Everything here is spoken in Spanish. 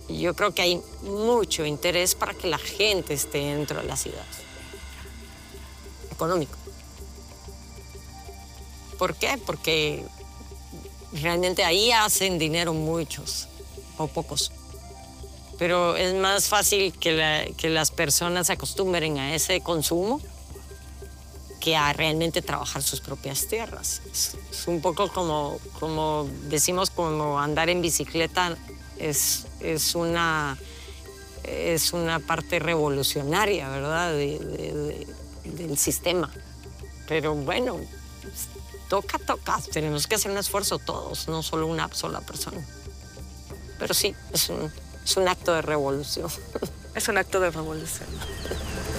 yo creo que hay mucho interés para que la gente esté dentro de la ciudad. Económico. ¿Por qué? Porque realmente ahí hacen dinero muchos o pocos. Pero es más fácil que las personas se acostumbren a ese consumo que a realmente trabajar sus propias tierras. Es un poco como decimos, como andar en bicicleta es una parte revolucionaria, ¿verdad? Del sistema. Pero bueno, toca. Tenemos que hacer un esfuerzo todos, no solo una sola persona. Pero sí, es un acto de revolución. Es un acto de revolución.